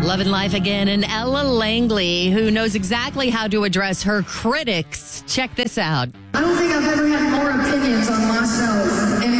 Loving life again. And Ella Langley, who knows exactly how to address her critics. Check this out. I don't think I've ever had more opinions on myself in